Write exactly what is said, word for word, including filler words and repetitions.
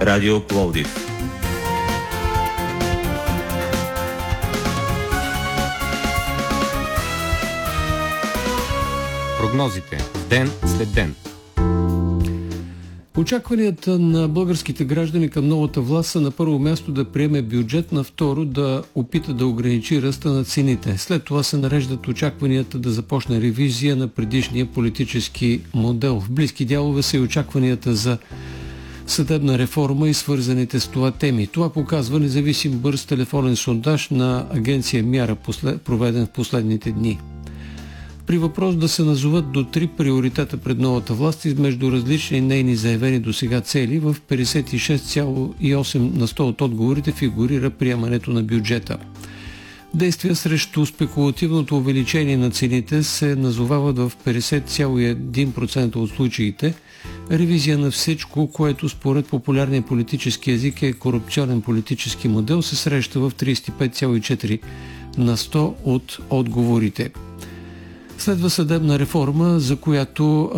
Радио Пловдив. Прогнозите ден след ден. Очакванията на българските граждани към новата власт са на първо място да приеме бюджет, на второ да опита да ограничи ръста на цените. След това се нареждат очакванията да започне ревизия на предишния политически модел. В близки дялове са и очакванията за съдебна реформа и свързаните с това теми. Това показва независим бърз телефонен сондаж на агенция Мяра, проведен в последните дни. При въпрос да се назоват до три приоритета пред новата власт измежду различни нейни заявени досега цели, в петдесет и шест цяло и осем на сто от отговорите фигурира приемането на бюджета. Действия срещу спекулативното увеличение на цените се назовават в петдесет цяло и един процента от случаите, ревизия на всичко, което според популярния политически език е корупционен политически модел, се среща в тридесет и пет цяло и четири на сто от отговорите. Следва съдебна реформа, за която